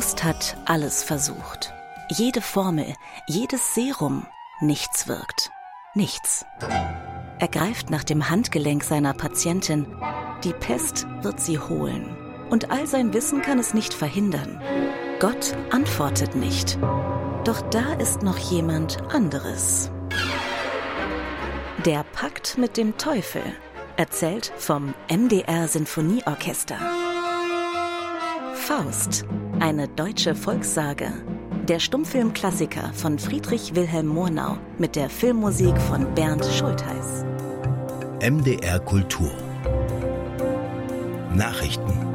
Arzt hat alles versucht. Jede Formel, jedes Serum, nichts wirkt. Nichts. Er greift nach dem Handgelenk seiner Patientin. Die Pest wird sie holen. Und all sein Wissen kann es nicht verhindern. Gott antwortet nicht. Doch da ist noch jemand anderes. Der Pakt mit dem Teufel. Erzählt vom MDR Sinfonieorchester. Faust, eine deutsche Volkssage. Der Stummfilmklassiker von Friedrich Wilhelm Murnau mit der Filmmusik von Bernd Schultheiß. MDR Kultur. Nachrichten.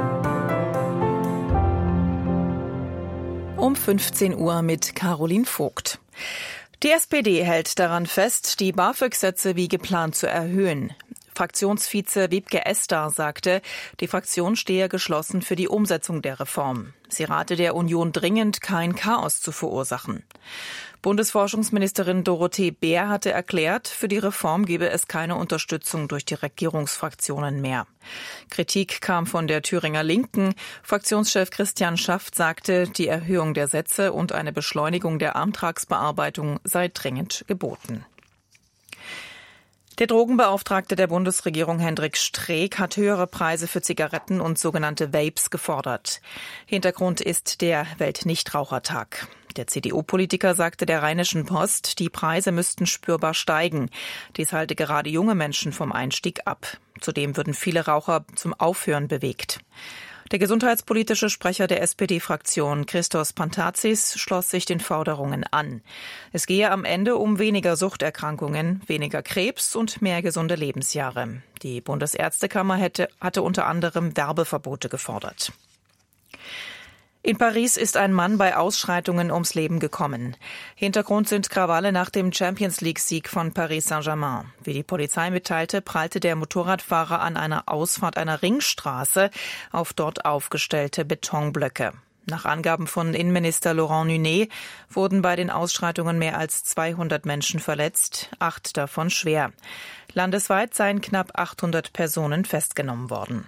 Um 15 Uhr mit Caroline Vogt. Die SPD hält daran fest, die BAföG-Sätze wie geplant zu erhöhen. Fraktionsvize Wiebke Estar sagte, die Fraktion stehe geschlossen für die Umsetzung der Reform. Sie rate der Union dringend, kein Chaos zu verursachen. Bundesforschungsministerin Dorothee Bär hatte erklärt, für die Reform gebe es keine Unterstützung durch die Regierungsfraktionen mehr. Kritik kam von der Thüringer Linken. Fraktionschef Christian Schaft sagte, die Erhöhung der Sätze und eine Beschleunigung der Antragsbearbeitung sei dringend geboten. Der Drogenbeauftragte der Bundesregierung Hendrik Streeck hat höhere Preise für Zigaretten und sogenannte Vapes gefordert. Hintergrund ist der Weltnichtrauchertag. Der CDU-Politiker sagte der Rheinischen Post, die Preise müssten spürbar steigen. Dies halte gerade junge Menschen vom Einstieg ab. Zudem würden viele Raucher zum Aufhören bewegt. Der gesundheitspolitische Sprecher der SPD-Fraktion, Christos Pantazis, schloss sich den Forderungen an. Es gehe am Ende um weniger Suchterkrankungen, weniger Krebs und mehr gesunde Lebensjahre. Die Bundesärztekammer hatte unter anderem Werbeverbote gefordert. In Paris ist ein Mann bei Ausschreitungen ums Leben gekommen. Hintergrund sind Krawalle nach dem Champions-League-Sieg von Paris Saint-Germain. Wie die Polizei mitteilte, prallte der Motorradfahrer an einer Ausfahrt einer Ringstraße auf dort aufgestellte Betonblöcke. Nach Angaben von Innenminister Laurent Nunez wurden bei den Ausschreitungen mehr als 200 Menschen verletzt, 8 davon schwer. Landesweit seien knapp 800 Personen festgenommen worden.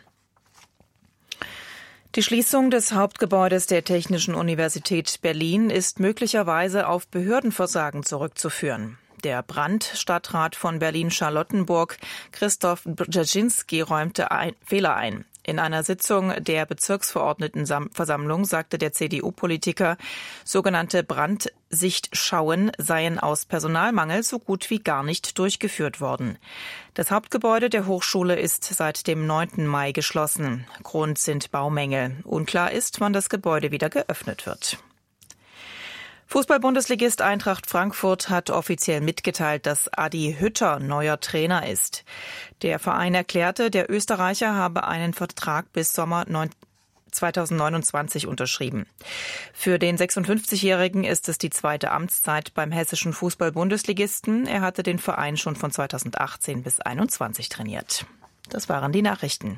Die Schließung des Hauptgebäudes der Technischen Universität Berlin ist möglicherweise auf Behördenversagen zurückzuführen. Der Brandstadtrat von Berlin-Charlottenburg, Christoph Brzezinski, räumte Fehler ein. In einer Sitzung der Bezirksverordnetenversammlung sagte der CDU-Politiker, sogenannte Brandsichtsschauen seien aus Personalmangel so gut wie gar nicht durchgeführt worden. Das Hauptgebäude der Hochschule ist seit dem 9. Mai geschlossen. Grund sind Baumängel. Unklar ist, wann das Gebäude wieder geöffnet wird. Fußball-Bundesligist Eintracht Frankfurt hat offiziell mitgeteilt, dass Adi Hütter neuer Trainer ist. Der Verein erklärte, der Österreicher habe einen Vertrag bis Sommer 2029 unterschrieben. Für den 56-Jährigen ist es die zweite Amtszeit beim hessischen Fußball-Bundesligisten. Er hatte den Verein schon von 2018 bis 2021 trainiert. Das waren die Nachrichten.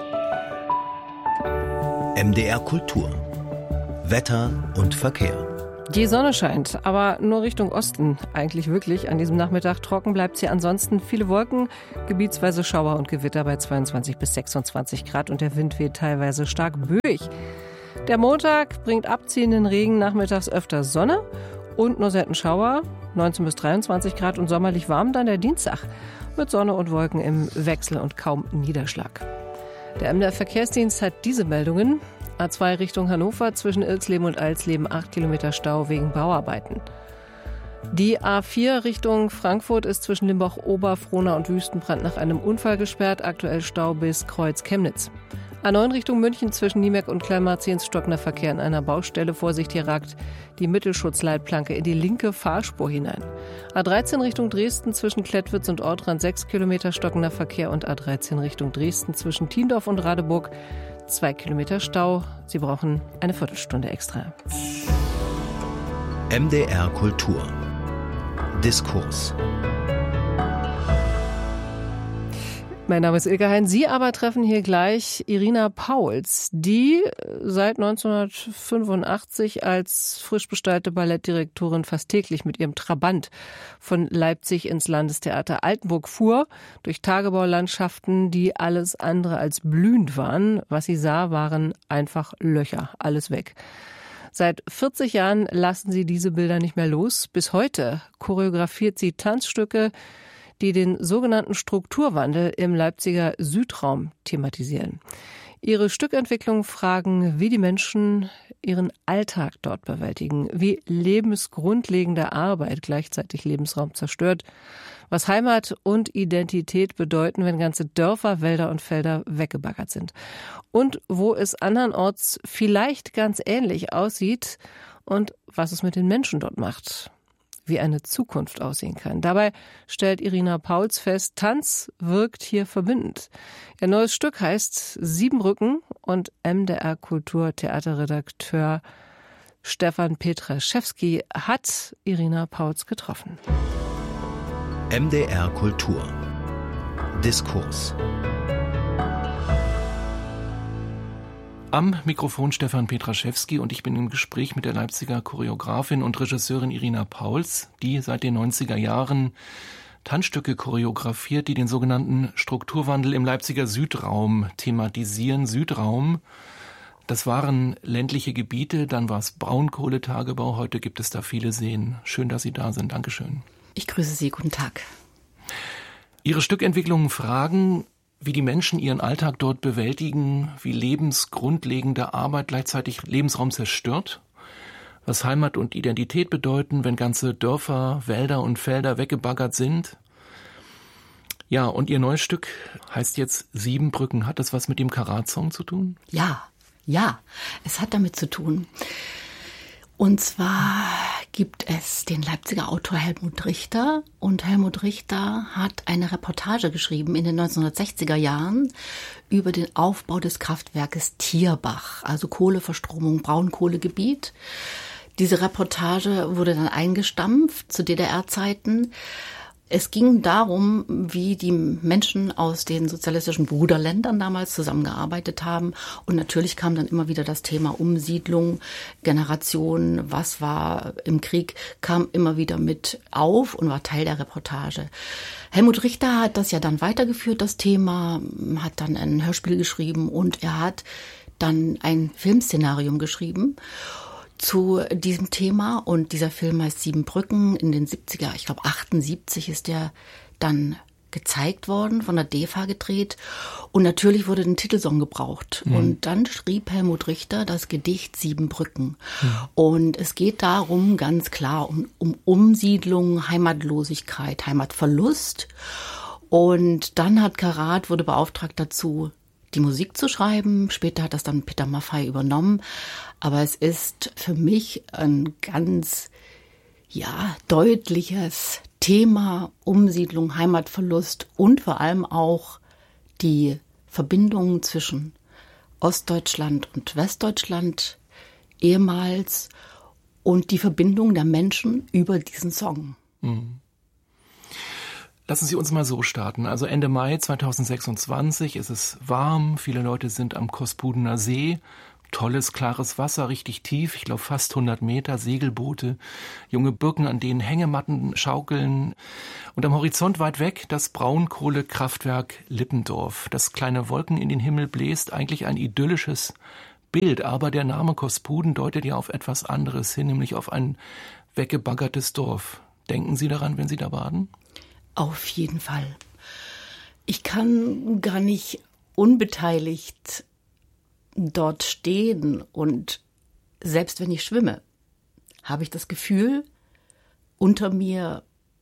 MDR Kultur. Wetter und Verkehr. Die Sonne scheint, aber nur Richtung Osten. Eigentlich wirklich. An diesem Nachmittag trocken bleibt sie ansonsten. Viele Wolken, gebietsweise Schauer und Gewitter bei 22 bis 26 Grad und der Wind weht teilweise stark böig. Der Montag bringt abziehenden Regen, nachmittags öfter Sonne und nur selten Schauer, 19 bis 23 Grad und sommerlich warm dann der Dienstag mit Sonne und Wolken im Wechsel und kaum Niederschlag. Der MDR Verkehrsdienst hat diese Meldungen. A2 Richtung Hannover zwischen Ilksleben und Alsleben 8 Kilometer Stau wegen Bauarbeiten. Die A4 Richtung Frankfurt ist zwischen Limbach-Ober, Frohnau und Wüstenbrand nach einem Unfall gesperrt. Aktuell Stau bis Kreuz Chemnitz. A9 Richtung München zwischen Niemerk und Kleinmarziens stockender Verkehr an einer Baustelle. Vorsicht, hier ragt die Mittelschutzleitplanke in die linke Fahrspur hinein. A13 Richtung Dresden zwischen Klettwitz und Ortrand 6 Kilometer stockender Verkehr und A13 Richtung Dresden zwischen Tiendorf und Radeburg 2 Kilometer Stau. Sie brauchen eine Viertelstunde extra. MDR Kultur. Diskurs. Mein Name ist Ilka Hein. Sie aber treffen hier gleich Irina Pauls, die seit 1985 als frisch bestellte Ballettdirektorin fast täglich mit ihrem Trabant von Leipzig ins Landestheater Altenburg fuhr, durch Tagebaulandschaften, die alles andere als blühend waren. Was sie sah, waren einfach Löcher, alles weg. Seit 40 Jahren lassen sie diese Bilder nicht mehr los. Bis heute choreografiert sie Tanzstücke, die den sogenannten Strukturwandel im Leipziger Südraum thematisieren. Ihre Stückentwicklung fragen, wie die Menschen ihren Alltag dort bewältigen, wie lebensgrundlegende Arbeit gleichzeitig Lebensraum zerstört, was Heimat und Identität bedeuten, wenn ganze Dörfer, Wälder und Felder weggebaggert sind. Und wo es andernorts vielleicht ganz ähnlich aussieht und was es mit den Menschen dort macht. Wie eine Zukunft aussehen kann. Dabei stellt Irina Pauls fest, Tanz wirkt hier verbindend. Ihr neues Stück heißt Siebenbrücken und MDR Kultur-Theaterredakteur Stefan Petraschewski hat Irina Pauls getroffen. MDR Kultur. Diskurs. Am Mikrofon Stefan Petraschewski und ich bin im Gespräch mit der Leipziger Choreografin und Regisseurin Irina Pauls, die seit den 90er Jahren Tanzstücke choreografiert, die den sogenannten Strukturwandel im Leipziger Südraum thematisieren. Südraum, das waren ländliche Gebiete, dann war es Braunkohletagebau, heute gibt es da viele Seen. Schön, dass Sie da sind. Dankeschön. Ich grüße Sie. Guten Tag. Ihre Stückentwicklungen fragen, wie die Menschen ihren Alltag dort bewältigen, wie lebensgrundlegende Arbeit gleichzeitig Lebensraum zerstört, was Heimat und Identität bedeuten, wenn ganze Dörfer, Wälder und Felder weggebaggert sind. Ja, und Ihr neues Stück heißt jetzt Siebenbrücken. Hat das was mit dem Karat-Song zu tun? Ja, es hat damit zu tun. Und zwar gibt es den Leipziger Autor Helmut Richter. Und Helmut Richter hat eine Reportage geschrieben in den 1960er Jahren über den Aufbau des Kraftwerkes Thierbach, also Kohleverstromung, Braunkohlegebiet. Diese Reportage wurde dann eingestampft zu DDR-Zeiten. Es ging darum, wie die Menschen aus den sozialistischen Bruderländern damals zusammengearbeitet haben. Und natürlich kam dann immer wieder das Thema Umsiedlung, Generation, was war im Krieg, kam immer wieder mit auf und war Teil der Reportage. Helmut Richter hat das ja dann weitergeführt, das Thema, hat dann ein Hörspiel geschrieben und er hat dann ein Filmszenarium geschrieben zu diesem Thema und dieser Film heißt Siebenbrücken in den 70er, ich glaube 78 ist der dann gezeigt worden, von der DEFA gedreht und natürlich wurde ein Titelsong gebraucht und dann schrieb Helmut Richter das Gedicht Siebenbrücken und es geht darum ganz klar um Umsiedlung, Heimatlosigkeit, Heimatverlust und dann hat Karat wurde beauftragt dazu, die Musik zu schreiben. Später hat das dann Peter Maffay übernommen. Aber es ist für mich ein ganz, deutliches Thema Umsiedlung, Heimatverlust und vor allem auch die Verbindungen zwischen Ostdeutschland und Westdeutschland ehemals und die Verbindung der Menschen über diesen Song. Mhm. Lassen Sie uns mal so starten. Also Ende Mai 2026 ist es warm, viele Leute sind am Kospudener See. Tolles, klares Wasser, richtig tief, ich glaube fast 100 Meter, Segelboote, junge Birken, an denen Hängematten schaukeln. Und am Horizont weit weg das Braunkohlekraftwerk Lippendorf. Das kleine Wolken in den Himmel bläst, eigentlich ein idyllisches Bild. Aber der Name Kospuden deutet ja auf etwas anderes hin, nämlich auf ein weggebaggertes Dorf. Denken Sie daran, wenn Sie da baden? Auf jeden Fall. Ich kann gar nicht unbeteiligt dort stehen und selbst wenn ich schwimme, habe ich das Gefühl, unter mir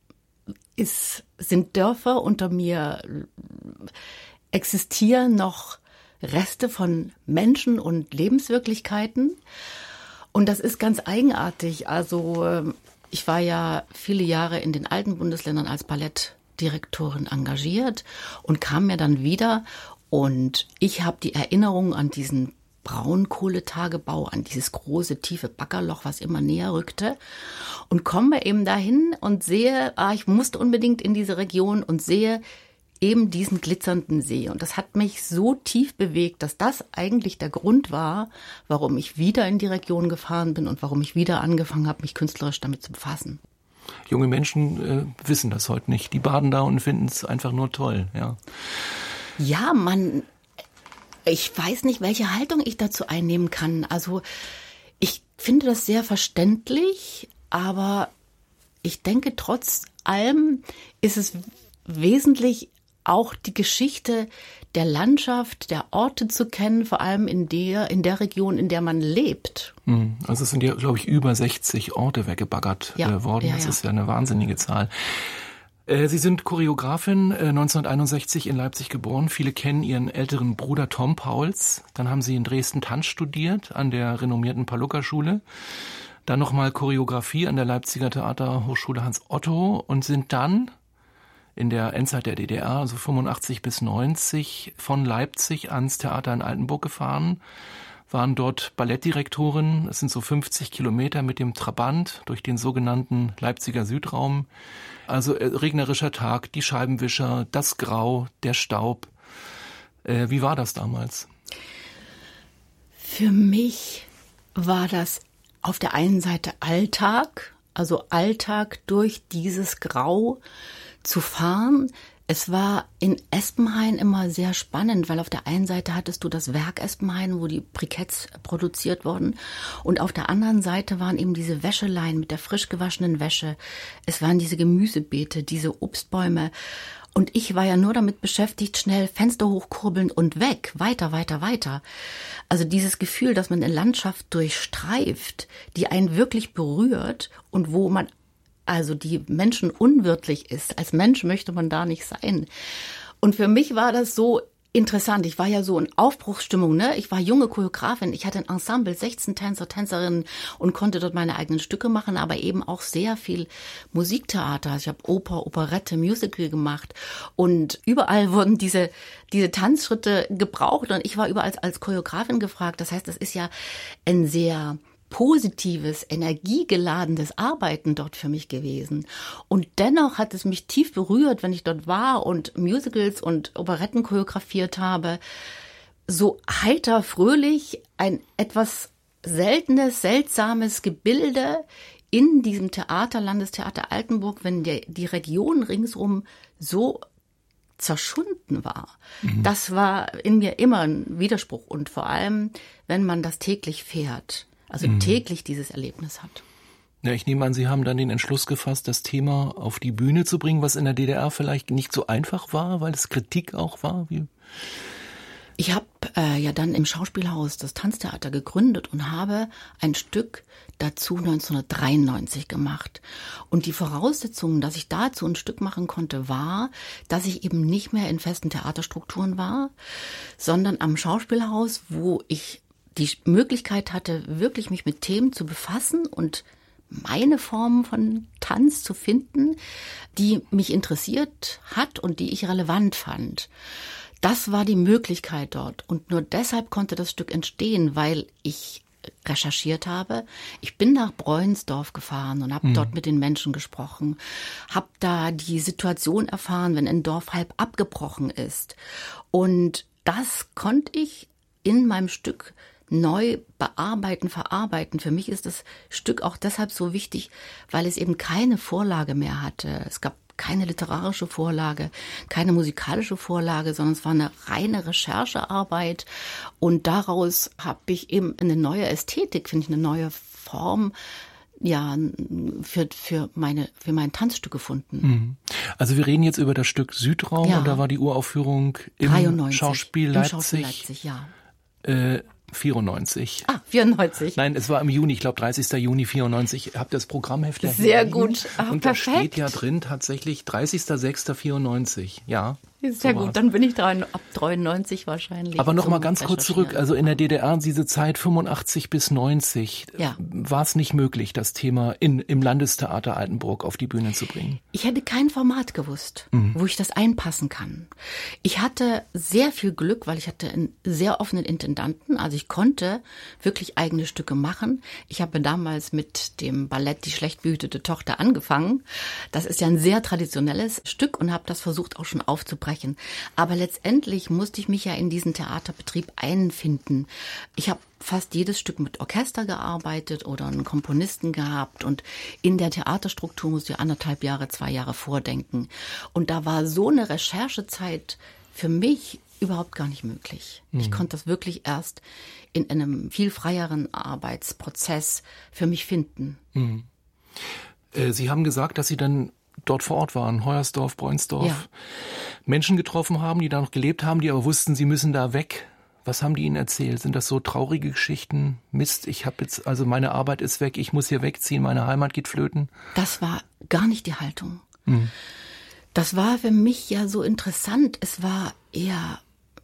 sind Dörfer, unter mir existieren noch Reste von Menschen und Lebenswirklichkeiten und das ist ganz eigenartig. Also ich war ja viele Jahre in den alten Bundesländern als Ballettdirektorin engagiert und kam mir dann wieder und ich habe die Erinnerung an diesen Braunkohletagebau, an dieses große, tiefe Baggerloch, was immer näher rückte und komme eben dahin und sehe, ich musste unbedingt in diese Region und sehe eben diesen glitzernden See. Und das hat mich so tief bewegt, dass das eigentlich der Grund war, warum ich wieder in die Region gefahren bin und warum ich wieder angefangen habe, mich künstlerisch damit zu befassen. Junge Menschen wissen das heute nicht. Die baden da und finden es einfach nur toll. Ja, ich weiß nicht, welche Haltung ich dazu einnehmen kann. Also ich finde das sehr verständlich, aber ich denke, trotz allem ist es wesentlich, auch die Geschichte der Landschaft, der Orte zu kennen, vor allem in der Region, in der man lebt. Also es sind ja, glaube ich, über 60 Orte weggebaggert worden. Das ist ja eine wahnsinnige Zahl. Sie sind Choreografin, 1961 in Leipzig geboren. Viele kennen Ihren älteren Bruder Tom Pauls. Dann haben Sie in Dresden Tanz studiert an der renommierten Pallucca-Schule. Dann nochmal Choreografie an der Leipziger Theaterhochschule Hans Otto und sind dann in der Endzeit der DDR, also 85 bis 90, von Leipzig ans Theater in Altenburg gefahren, waren dort Ballettdirektorin. Es sind so 50 Kilometer mit dem Trabant durch den sogenannten Leipziger Südraum. Also regnerischer Tag, die Scheibenwischer, das Grau, der Staub. Wie war das damals? Für mich war das auf der einen Seite Alltag, also Alltag durch dieses Grau zu fahren. Es war in Espenhain immer sehr spannend, weil auf der einen Seite hattest du das Werk Espenhain, wo die Briketts produziert wurden, und auf der anderen Seite waren eben diese Wäscheleien mit der frisch gewaschenen Wäsche. Es waren diese Gemüsebeete, diese Obstbäume. Und ich war ja nur damit beschäftigt, schnell Fenster hochkurbeln und weg, weiter, weiter, weiter. Also dieses Gefühl, dass man eine Landschaft durchstreift, die einen wirklich berührt und wo man also die Menschen unwirtlich ist. Als Mensch möchte man da nicht sein. Und für mich war das so interessant. Ich war ja so in Aufbruchsstimmung, ne? Ich war junge Choreografin. Ich hatte ein Ensemble, 16 Tänzer, Tänzerinnen und konnte dort meine eigenen Stücke machen, aber eben auch sehr viel Musiktheater. Also ich habe Oper, Operette, Musical gemacht und überall wurden diese Tanzschritte gebraucht und ich war überall als Choreografin gefragt. Das heißt, das ist ja ein sehr positives, energiegeladenes Arbeiten dort für mich gewesen. Und dennoch hat es mich tief berührt, wenn ich dort war und Musicals und Operetten choreografiert habe. So heiter, fröhlich, ein etwas seltenes, seltsames Gebilde in diesem Theater, Landestheater Altenburg, wenn die Region ringsum so zerschunden war. Das war in mir immer ein Widerspruch. Und vor allem, wenn man das täglich fährt, also täglich dieses Erlebnis hat. Ja, ich nehme an, Sie haben dann den Entschluss gefasst, das Thema auf die Bühne zu bringen, was in der DDR vielleicht nicht so einfach war, weil es Kritik auch war. Ich habe ja dann im Schauspielhaus das Tanztheater gegründet und habe ein Stück dazu 1993 gemacht. Und die Voraussetzung, dass ich dazu ein Stück machen konnte, war, dass ich eben nicht mehr in festen Theaterstrukturen war, sondern am Schauspielhaus, wo ich die Möglichkeit hatte, wirklich mich mit Themen zu befassen und meine Form von Tanz zu finden, die mich interessiert hat und die ich relevant fand. Das war die Möglichkeit dort. Und nur deshalb konnte das Stück entstehen, weil ich recherchiert habe. Ich bin nach Bräunsdorf gefahren und habe dort mit den Menschen gesprochen, habe da die Situation erfahren, wenn ein Dorf halb abgebrochen ist. Und das konnte ich in meinem Stück neu bearbeiten, verarbeiten. Für mich ist das Stück auch deshalb so wichtig, weil es eben keine Vorlage mehr hatte. Es gab keine literarische Vorlage, keine musikalische Vorlage, sondern es war eine reine Recherchearbeit. Und daraus habe ich eben eine neue Ästhetik, finde ich, eine neue Form, ja, für mein Tanzstück gefunden. Also wir reden jetzt über das Stück Südraum, und da war die Uraufführung im 93, Schauspiel Leipzig. Im Schauspiel Leipzig, ja. 94. 94. Nein, es war im Juni, ich glaube 30. Juni 94. Ich habe das Programmheft ja sehr gut. Und perfekt. Da steht ja drin tatsächlich 30.06.94. Ja. Sehr gut, dann bin ich ab 93 wahrscheinlich. Aber noch mal ganz kurz zurück, also in der DDR, diese Zeit 85 bis 90, war es nicht möglich, das Thema im Landestheater Altenburg auf die Bühne zu bringen? Ich hätte kein Format gewusst, wo ich das einpassen kann. Ich hatte sehr viel Glück, weil ich hatte einen sehr offenen Intendanten, also ich konnte wirklich eigene Stücke machen. Ich habe damals mit dem Ballett Die schlecht behütete Tochter angefangen. Das ist ja ein sehr traditionelles Stück und habe das versucht auch schon aufzubrechen. Aber letztendlich musste ich mich ja in diesen Theaterbetrieb einfinden. Ich habe fast jedes Stück mit Orchester gearbeitet oder einen Komponisten gehabt und in der Theaterstruktur musste ich 1,5 Jahre, 2 Jahre vordenken. Und da war so eine Recherchezeit für mich überhaupt gar nicht möglich. Ich konnte das wirklich erst in einem viel freieren Arbeitsprozess für mich finden. Sie haben gesagt, dass Sie dann dort vor Ort waren, Hoyersdorf, Breunsdorf, Menschen getroffen haben, die da noch gelebt haben, die aber wussten, sie müssen da weg. Was haben die Ihnen erzählt? Sind das so traurige Geschichten? Mist, also meine Arbeit ist weg, ich muss hier wegziehen, meine Heimat geht flöten? Das war gar nicht die Haltung. Das war für mich ja so interessant. Es war eher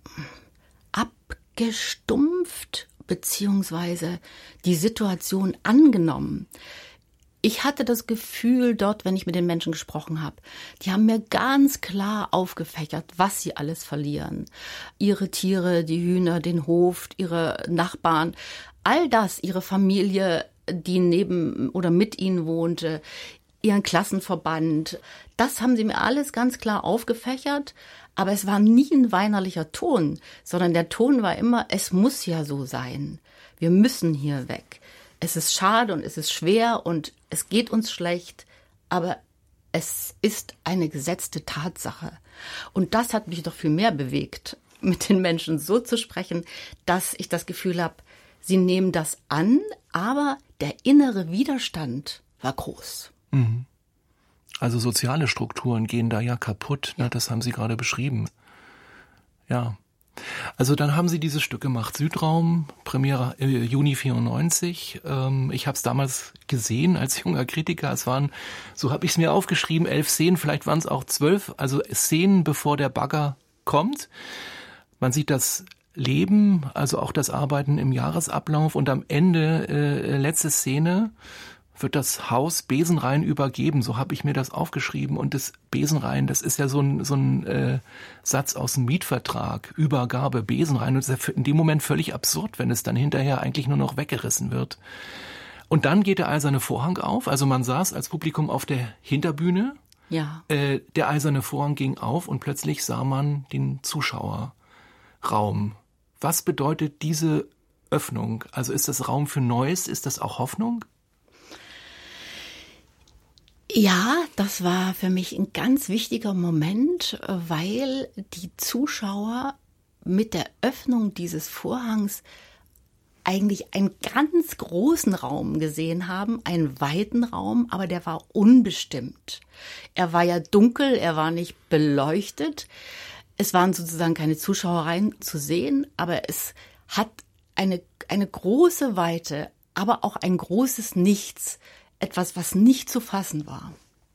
abgestumpft, beziehungsweise die Situation angenommen. Ich hatte das Gefühl dort, wenn ich mit den Menschen gesprochen habe, die haben mir ganz klar aufgefächert, was sie alles verlieren. Ihre Tiere, die Hühner, den Hof, ihre Nachbarn, all das, ihre Familie, die neben oder mit ihnen wohnte, ihren Klassenverband. Das haben sie mir alles ganz klar aufgefächert, aber es war nie ein weinerlicher Ton, sondern der Ton war immer, es muss ja so sein. Wir müssen hier weg. Es ist schade und es ist schwer und es geht uns schlecht, aber es ist eine gesetzte Tatsache. Und das hat mich doch viel mehr bewegt, mit den Menschen so zu sprechen, dass ich das Gefühl habe, sie nehmen das an, aber der innere Widerstand war groß. Also soziale Strukturen gehen da ja kaputt, ne? Das haben Sie gerade beschrieben. Ja. Also dann haben Sie dieses Stück gemacht, Südraum, Premiere Juni 94. Ich habe es damals gesehen als junger Kritiker. Es waren, so habe ich es mir aufgeschrieben, 11 Szenen, vielleicht waren es auch 12, also Szenen, bevor der Bagger kommt. Man sieht das Leben, also auch das Arbeiten im Jahresablauf und am Ende, letzte Szene, wird das Haus Besenrein übergeben, so habe ich mir das aufgeschrieben. Und das Besenrein, das ist ja so ein Satz aus dem Mietvertrag, Übergabe, Besenrein. Und das ist ja in dem Moment völlig absurd, wenn es dann hinterher eigentlich nur noch weggerissen wird. Und dann geht der eiserne Vorhang auf. Also man saß als Publikum auf der Hinterbühne. Ja. Der eiserne Vorhang ging auf und plötzlich sah man den Zuschauerraum. Was bedeutet diese Öffnung? Also ist das Raum für Neues? Ist das auch Hoffnung? Ja, das war für mich ein ganz wichtiger Moment, weil die Zuschauer mit der Öffnung dieses Vorhangs eigentlich einen ganz großen Raum gesehen haben, einen weiten Raum, aber der war unbestimmt. Er war ja dunkel, er war nicht beleuchtet. Es waren sozusagen keine Zuschauereien zu sehen, aber es hat eine große Weite, aber auch ein großes Nichts. Etwas, was nicht zu fassen war.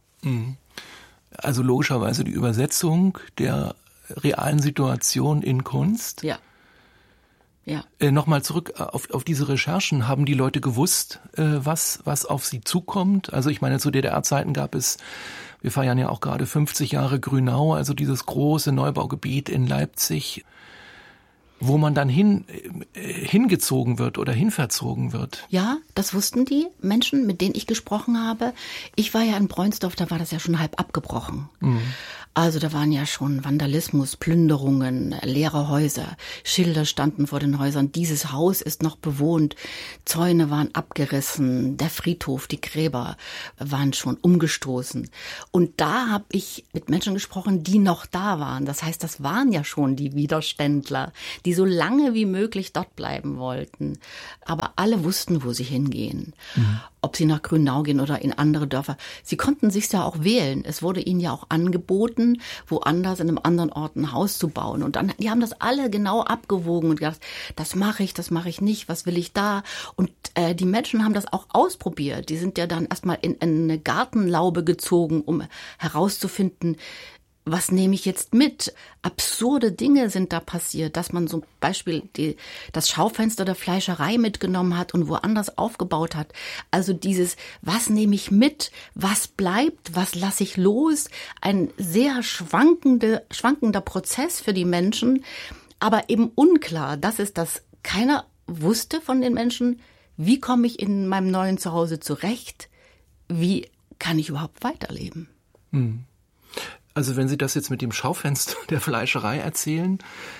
Also logischerweise die Übersetzung der realen Situation in Kunst. Ja. Ja. Nochmal zurück auf diese Recherchen. Haben die Leute gewusst, was auf sie zukommt? Also ich meine, zu DDR-Zeiten gab es, wir feiern ja auch gerade 50 Jahre Grünau, also dieses große Neubaugebiet in Leipzig, wo man dann hingezogen wird oder hinverzogen wird. Ja, das wussten die Menschen, mit denen ich gesprochen habe. Ich war ja in Breunsdorf, da war das ja schon halb abgebrochen. Also da waren ja schon Vandalismus, Plünderungen, leere Häuser, Schilder standen vor den Häusern. Dieses Haus ist noch bewohnt, Zäune waren abgerissen, der Friedhof, die Gräber waren schon umgestoßen. Und da habe ich mit Menschen gesprochen, die noch da waren. Das heißt, das waren ja schon die Widerständler, die so lange wie möglich dort bleiben wollten. Aber alle wussten, wo sie hingehen. Ob sie nach Grünau gehen oder in andere Dörfer. Sie konnten sich's ja auch wählen. Es wurde ihnen ja auch angeboten, woanders in einem anderen Ort ein Haus zu bauen. Und dann, die haben das alle genau abgewogen und gedacht, das mache ich nicht, was will ich da? Und die Menschen haben das auch ausprobiert. Die sind ja dann erstmal in eine Gartenlaube gezogen, um herauszufinden, was nehme ich jetzt mit? Absurde Dinge sind da passiert, dass man zum Beispiel das Schaufenster der Fleischerei mitgenommen hat und woanders aufgebaut hat. Also dieses, was nehme ich mit? Was bleibt? Was lasse ich los? Ein sehr schwankender Prozess für die Menschen, aber eben unklar. Das ist das. Keiner wusste von den Menschen, wie komme ich in meinem neuen Zuhause zurecht? Wie kann ich überhaupt weiterleben? Also wenn Sie das jetzt mit dem Schaufenster der Fleischerei erzählen,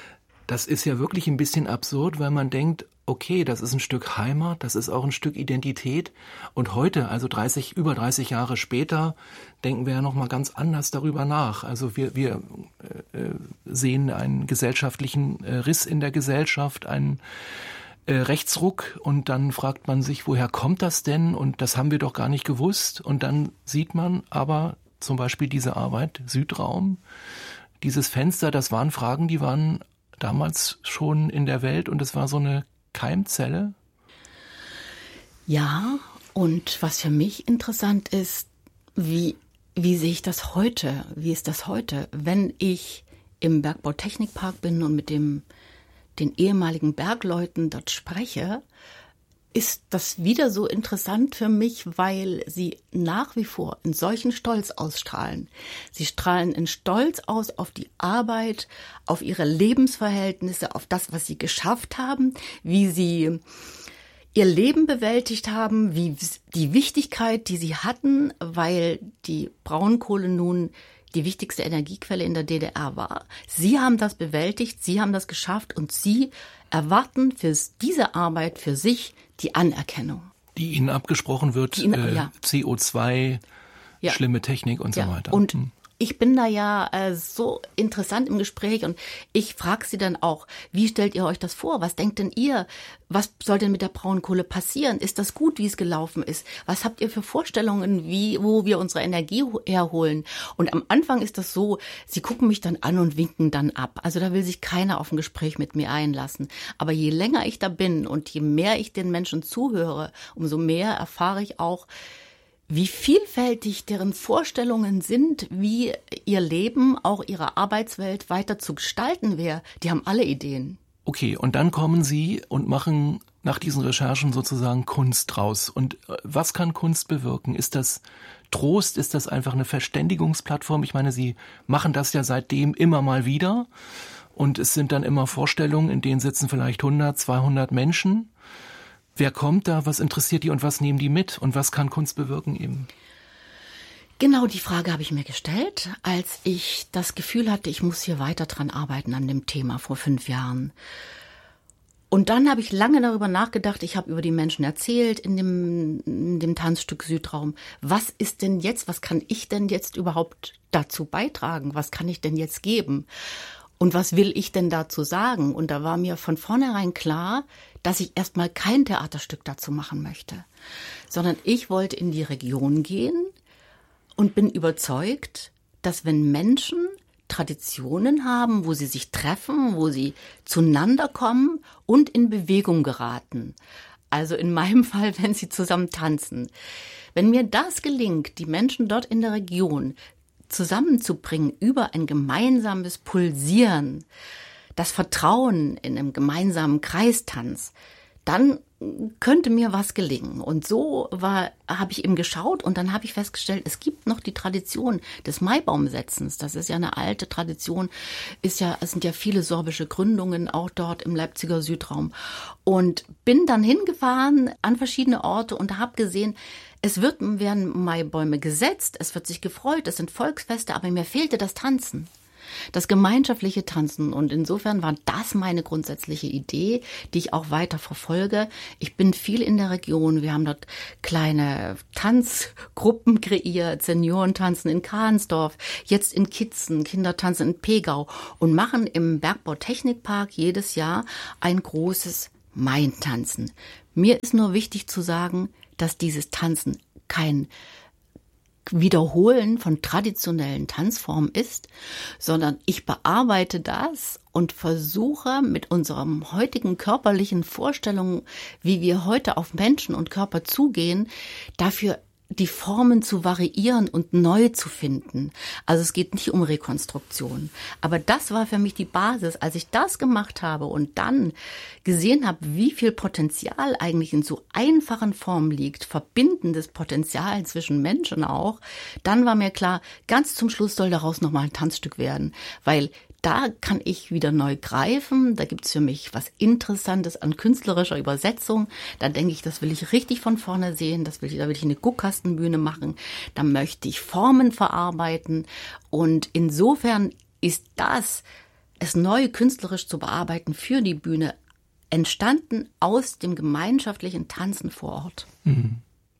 Das ist ja wirklich ein bisschen absurd, weil man denkt, okay, das ist ein Stück Heimat, das ist auch ein Stück Identität. Und heute, also über 30 Jahre später, denken wir ja noch mal ganz anders darüber nach. Also wir sehen einen gesellschaftlichen Riss in der Gesellschaft, einen Rechtsruck, und dann fragt man sich, woher kommt das denn? Und das haben wir doch gar nicht gewusst. Und dann sieht man aber zum Beispiel diese Arbeit, Südraum, dieses Fenster, das waren Fragen, die waren damals schon in der Welt, und es war so eine Keimzelle. Ja, und was für mich interessant ist, wie sehe ich das heute? Wie ist das heute? Wenn ich im Bergbautechnikpark bin und mit den ehemaligen Bergleuten dort spreche, ist das wieder so interessant für mich, weil sie nach wie vor in solchen Stolz ausstrahlen. Sie strahlen in Stolz aus auf die Arbeit, auf ihre Lebensverhältnisse, auf das, was sie geschafft haben, wie sie ihr Leben bewältigt haben, wie die Wichtigkeit, die sie hatten, weil die Braunkohle nun die wichtigste Energiequelle in der DDR war. Sie haben das bewältigt, sie haben das geschafft, und sie erwarten für diese Arbeit für sich die Anerkennung. Die ihnen abgesprochen wird, ja. CO2, ja. Schlimme Technik und so weiter. Und ich bin da ja so interessant im Gespräch, und ich frage sie dann auch, wie stellt ihr euch das vor? Was denkt denn ihr? Was soll denn mit der Braunkohle passieren? Ist das gut, wie es gelaufen ist? Was habt ihr für Vorstellungen, wo wir unsere Energie herholen? Und am Anfang ist das so, sie gucken mich dann an und winken dann ab. Also da will sich keiner auf ein Gespräch mit mir einlassen. Aber je länger ich da bin und je mehr ich den Menschen zuhöre, umso mehr erfahre ich auch, wie vielfältig deren Vorstellungen sind, wie ihr Leben, auch ihre Arbeitswelt weiter zu gestalten wäre. Die haben alle Ideen. Okay, und dann kommen Sie und machen nach diesen Recherchen sozusagen Kunst draus. Und was kann Kunst bewirken? Ist das Trost? Ist das einfach eine Verständigungsplattform? Ich meine, Sie machen das ja seitdem immer mal wieder. Und es sind dann immer Vorstellungen, in denen sitzen vielleicht 100, 200 Menschen. Wer kommt da, was interessiert die und was nehmen die mit, und was kann Kunst bewirken eben? Genau die Frage habe ich mir gestellt, als ich das Gefühl hatte, ich muss hier weiter dran arbeiten an dem Thema vor 5 Jahren. Und dann habe ich lange darüber nachgedacht, ich habe über die Menschen erzählt in dem Tanzstück Südraum. Was ist denn jetzt, was kann ich denn jetzt überhaupt dazu beitragen? Was kann ich denn jetzt geben? Und was will ich denn dazu sagen? Und da war mir von vornherein klar, dass ich erstmal kein Theaterstück dazu machen möchte, sondern ich wollte in die Region gehen und bin überzeugt, dass wenn Menschen Traditionen haben, wo sie sich treffen, wo sie zueinander kommen und in Bewegung geraten, also in meinem Fall, wenn sie zusammen tanzen, wenn mir das gelingt, die Menschen dort in der Region zusammenzubringen über ein gemeinsames Pulsieren, das Vertrauen in einem gemeinsamen Kreistanz, dann könnte mir was gelingen. Und so habe ich eben geschaut, und dann habe ich festgestellt, es gibt noch die Tradition des Maibaumsetzens. Das ist ja eine alte Tradition, es sind ja viele sorbische Gründungen auch dort im Leipziger Südraum. Und bin dann hingefahren an verschiedene Orte und habe gesehen, werden Maibäume gesetzt, es wird sich gefreut, es sind Volksfeste, aber mir fehlte das Tanzen. Das gemeinschaftliche Tanzen, und insofern war das meine grundsätzliche Idee, die ich auch weiter verfolge. Ich bin viel in der Region, wir haben dort kleine Tanzgruppen kreiert, Senioren tanzen in Kahnsdorf, jetzt in Kitzen, Kinder tanzen in Pegau und machen im Bergbautechnikpark jedes Jahr ein großes Maintanzen. Mir ist nur wichtig zu sagen, dass dieses Tanzen kein Wiederholen von traditionellen Tanzformen ist, sondern ich bearbeite das und versuche mit unseren heutigen körperlichen Vorstellungen, wie wir heute auf Menschen und Körper zugehen, dafür die Formen zu variieren und neu zu finden. Also es geht nicht um Rekonstruktion. Aber das war für mich die Basis. Als ich das gemacht habe und dann gesehen habe, wie viel Potenzial eigentlich in so einfachen Formen liegt, verbindendes Potenzial zwischen Menschen auch, dann war mir klar, ganz zum Schluss soll daraus nochmal ein Tanzstück werden. Weil da kann ich wieder neu greifen. Da gibt's für mich was Interessantes an künstlerischer Übersetzung. Da denke ich, das will ich richtig von vorne sehen. Da will ich eine Guckkastenbühne machen. Da möchte ich Formen verarbeiten. Und insofern ist das es neu künstlerisch zu bearbeiten für die Bühne, entstanden aus dem gemeinschaftlichen Tanzen vor Ort. Mhm.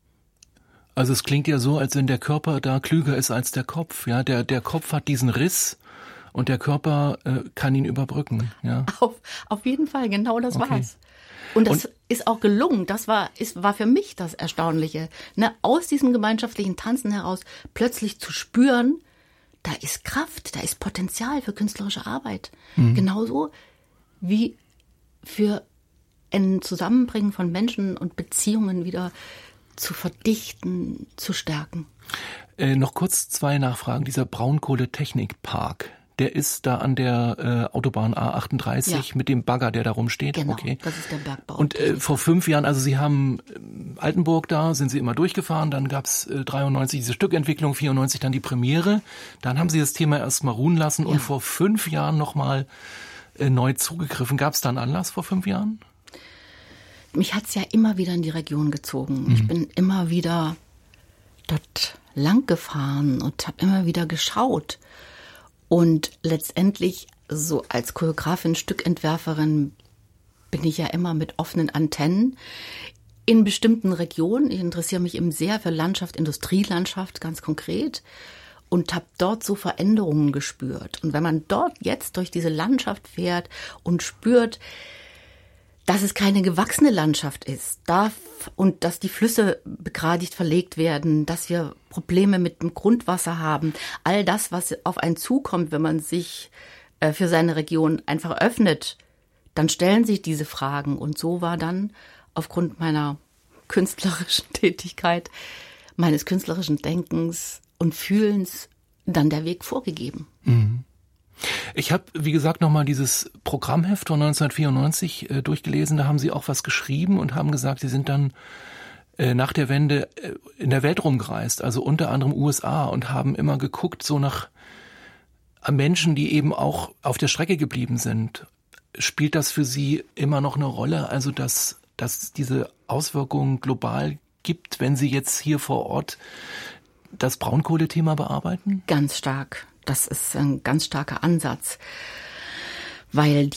Also es klingt ja so, als wenn der Körper da klüger ist als der Kopf. Ja, der Kopf hat diesen Riss und der Körper kann ihn überbrücken. Ja. Auf jeden Fall, genau das war's. Und das ist auch gelungen. Das war für mich das Erstaunliche. Ne? Aus diesem gemeinschaftlichen Tanzen heraus plötzlich zu spüren, da ist Kraft, da ist Potenzial für künstlerische Arbeit. Mhm. Genauso wie für ein Zusammenbringen von Menschen und Beziehungen wieder zu verdichten, zu stärken. Noch kurz 2 Nachfragen. Dieser Braunkohletechnikpark, der ist da an der Autobahn A38 mit dem Bagger, der da rumsteht? Genau, okay. Das ist der Bergbau. Und vor 5 Jahren, also Sie haben Altenburg da, sind Sie immer durchgefahren, dann gab's 93 diese Stückentwicklung, 94 dann die Premiere. Dann haben Sie das Thema erstmal ruhen lassen und vor 5 Jahren nochmal neu zugegriffen. Gab's da einen Anlass vor 5 Jahren? Mich hat's ja immer wieder in die Region gezogen. Ich bin immer wieder dort lang gefahren und habe immer wieder geschaut. Und letztendlich, so als Choreografin, Stückentwerferin, bin ich ja immer mit offenen Antennen in bestimmten Regionen. Ich interessiere mich eben sehr für Landschaft, Industrielandschaft, ganz konkret. Und habe dort so Veränderungen gespürt. Und wenn man dort jetzt durch diese Landschaft fährt und spürt, dass es keine gewachsene Landschaft ist, und dass die Flüsse begradigt verlegt werden, dass wir Probleme mit dem Grundwasser haben, all das, was auf einen zukommt, wenn man sich für seine Region einfach öffnet, dann stellen sich diese Fragen. Und so war dann aufgrund meiner künstlerischen Tätigkeit, meines künstlerischen Denkens und Fühlens dann der Weg vorgegeben. Mhm. Ich habe, wie gesagt, nochmal dieses Programmheft von 1994 durchgelesen. Da haben Sie auch was geschrieben und haben gesagt, Sie sind dann nach der Wende in der Welt rumgereist, also unter anderem USA, und haben immer geguckt so nach Menschen, die eben auch auf der Strecke geblieben sind. Spielt das für Sie immer noch eine Rolle, also dass diese Auswirkungen global gibt, wenn Sie jetzt hier vor Ort das Braunkohlethema bearbeiten? Ganz stark. Das ist ein ganz starker Ansatz, weil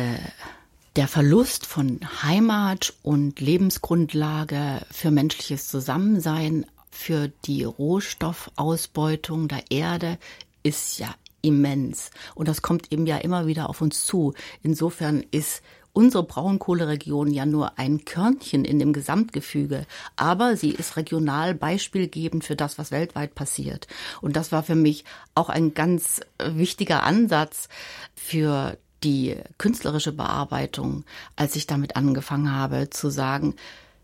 der Verlust von Heimat und Lebensgrundlage für menschliches Zusammensein, für die Rohstoffausbeutung der Erde ist ja immens. Und das kommt eben ja immer wieder auf uns zu. Insofern ist unsere Braunkohleregion ja nur ein Körnchen in dem Gesamtgefüge, aber sie ist regional beispielgebend für das, was weltweit passiert. Und das war für mich auch ein ganz wichtiger Ansatz für die künstlerische Bearbeitung, als ich damit angefangen habe, zu sagen,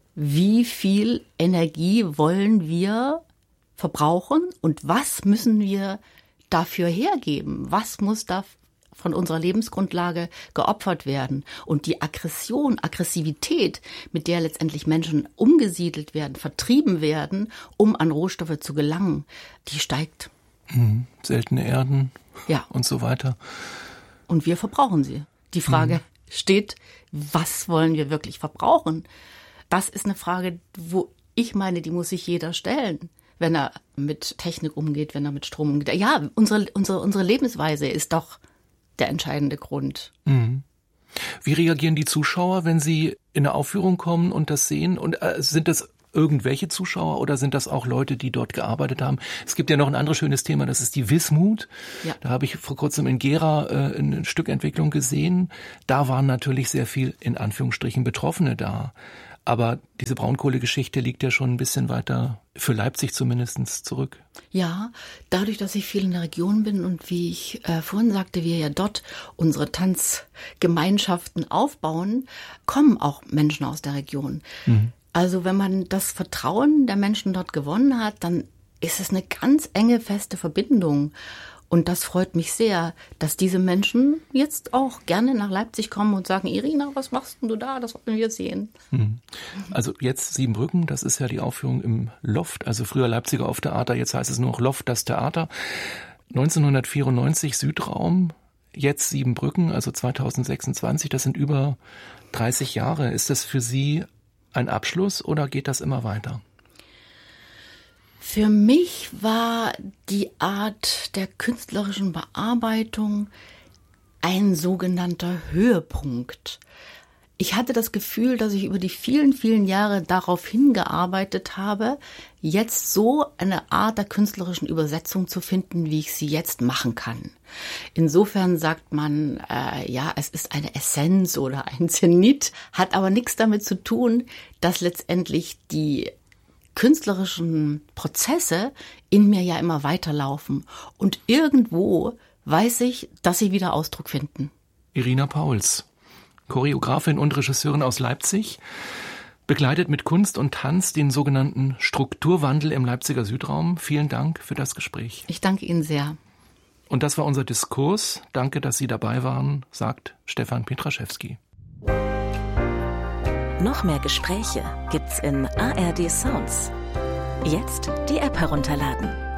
wie viel Energie wollen wir verbrauchen und was müssen wir dafür hergeben? Was muss da von unserer Lebensgrundlage geopfert werden? Und die Aggressivität, mit der letztendlich Menschen umgesiedelt werden, vertrieben werden, um an Rohstoffe zu gelangen, die steigt. Seltene Erden und so weiter. Und wir verbrauchen sie. Die Frage steht, was wollen wir wirklich verbrauchen? Das ist eine Frage, wo ich meine, die muss sich jeder stellen, wenn er mit Technik umgeht, wenn er mit Strom umgeht. Ja, unsere Lebensweise ist doch der entscheidende Grund. Mhm. Wie reagieren die Zuschauer, wenn sie in eine Aufführung kommen und das sehen? Und sind das irgendwelche Zuschauer oder sind das auch Leute, die dort gearbeitet haben? Es gibt ja noch ein anderes schönes Thema, das ist die Wismut. Ja. Da habe ich vor kurzem in Gera eine Stückentwicklung gesehen. Da waren natürlich sehr viel, in Anführungsstrichen, Betroffene da. Aber diese Braunkohlegeschichte liegt ja schon ein bisschen weiter, für Leipzig zumindest, zurück. Ja, dadurch, dass ich viel in der Region bin und wie ich vorhin sagte, wir ja dort unsere Tanzgemeinschaften aufbauen, kommen auch Menschen aus der Region. Mhm. Also wenn man das Vertrauen der Menschen dort gewonnen hat, dann ist es eine ganz enge, feste Verbindung. Und das freut mich sehr, dass diese Menschen jetzt auch gerne nach Leipzig kommen und sagen, Irina, was machst denn du da? Das wollen wir sehen. Also jetzt Siebenbrücken, das ist ja die Aufführung im Loft, also früher Leipziger Off-Theater, jetzt heißt es nur noch Loft, das Theater. 1994 Südraum, jetzt Siebenbrücken, also 2026, das sind über 30 Jahre. Ist das für Sie ein Abschluss oder geht das immer weiter? Für mich war die Art der künstlerischen Bearbeitung ein sogenannter Höhepunkt. Ich hatte das Gefühl, dass ich über die vielen, vielen Jahre darauf hingearbeitet habe, jetzt so eine Art der künstlerischen Übersetzung zu finden, wie ich sie jetzt machen kann. Insofern sagt man, es ist eine Essenz oder ein Zenit, hat aber nichts damit zu tun, dass letztendlich die künstlerischen Prozesse in mir ja immer weiterlaufen. Und irgendwo weiß ich, dass sie wieder Ausdruck finden. Irina Pauls, Choreografin und Regisseurin aus Leipzig, begleitet mit Kunst und Tanz den sogenannten Strukturwandel im Leipziger Südraum. Vielen Dank für das Gespräch. Ich danke Ihnen sehr. Und das war unser Diskurs. Danke, dass Sie dabei waren, sagt Stefan Pietraschewski. Noch mehr Gespräche gibt's in ARD Sounds. Jetzt die App herunterladen.